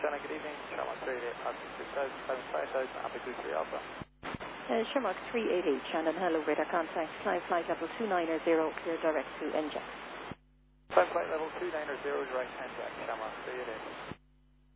Shannon, good evening. Shamrock 388, altitude 5000, amplitude 3 Alpha. Shamrock 388, Shannon, hello, radar contact, climb flight level 290, clear direct to NJAX. Climb flight level 290, direct NJAX, Shamrock 388.